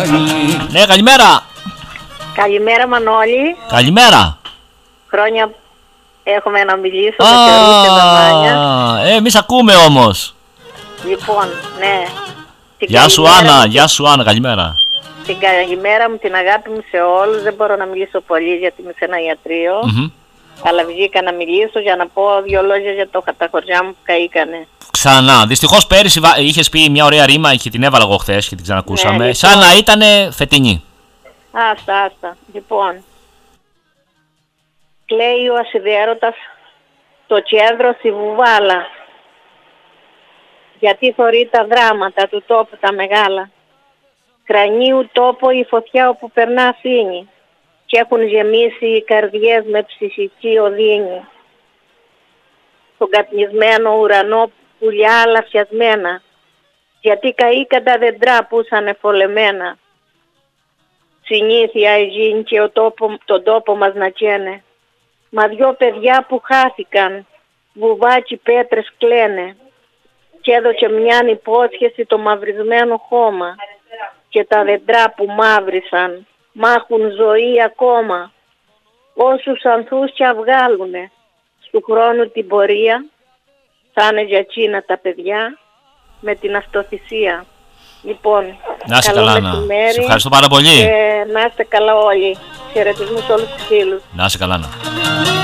Ναι, καλημέρα. Καλημέρα Μανώλη. Καλημέρα. Χρόνια έχουμε να μιλήσουμε και Δαμάνια. Εμείς ακούμε όμως. Λοιπόν, ναι. Γεια σου Άννα, γεια σου Άννα, καλημέρα. Την καλημέρα μου, την αγάπη μου σε όλους. Δεν μπορώ να μιλήσω πολύ γιατί είμαι σε ένα ιατρείο. Αλλά βγήκα να μιλήσω για να πω δύο λόγια για τα χωριά μου που καήκανε. Ξανά. Δυστυχώς πέρυσι είχες πει μια ωραία ρήμα και την έβαλα εγώ χθες και την ξανακούσαμε. Ναι, σαν να ήταν φετινή. Άστα. Λοιπόν, κλαίει ο ασυδέρωτας το κέντρο στη Βουβάλα. Γιατί θωρεί τα δράματα του τόπου τα μεγάλα. Κρανίου τόπο η φωτιά όπου περνά αφήνει. Και έχουν γεμίσει οι καρδιές με ψυχική οδύνη. Στον καπνισμένο ουρανό πουλιά λαφιασμένα. Γιατί καήκαν τα δεντρά που ήσαν εφολεμένα. Συνήθεια έγινε και τον τόπο μας να καίνε. Μα δυο παιδιά που χάθηκαν, βουβάκι πέτρες κλαίνε. Κι έδωσε μιαν υπόσχεση το μαυρισμένο χώμα. Και τα δεντρά που μαύρισαν, μάχουν ζωή ακόμα. Όσους ανθούς κι βγάλουνε, στου χρόνου την πορεία, θα είναι για εκείνα τα παιδιά, με την αυτοθυσία. Λοιπόν, να είστε καλά, Άννα. Σε ευχαριστώ πάρα πολύ. Και να είστε καλά όλοι. Χαιρετισμούς σε όλους τους φίλους. Να είστε καλά, Άννα.